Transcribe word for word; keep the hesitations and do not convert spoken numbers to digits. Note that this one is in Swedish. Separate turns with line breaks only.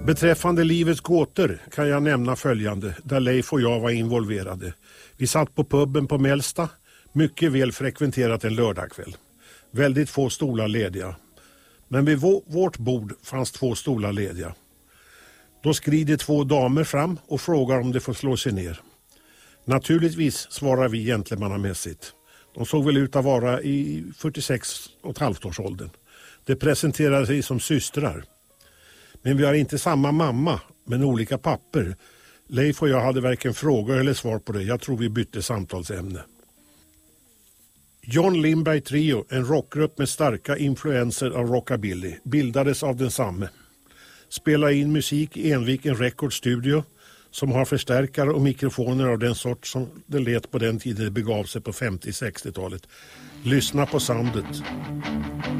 Beträffande livets gåtor kan jag nämna följande, där Leif och jag var involverade. Vi satt på pubben på Mälsta, mycket väl frekventerat en lördagkväll. Väldigt få stolar lediga. Men vid vårt bord fanns två stolar lediga. Då skrider två damer fram och frågar om de får slå sig ner. Naturligtvis svarar vi gentlemannamässigt. De såg väl ut att vara i fyrtiosex och ett halvt års åldern. De presenterade sig som systrar. Men vi har inte samma mamma, men olika papper. Leif och jag hade varken frågor eller svar på det. Jag tror vi bytte samtalsämne. John Lindberg Trio, en rockgrupp med starka influenser av rockabilly, bildades av densamme. Spelar in musik i Enviken Record Studio som har förstärkare och mikrofoner av den sort som det lät på den tiden det begav sig på femtio-sextiotalet. Lyssna på soundet.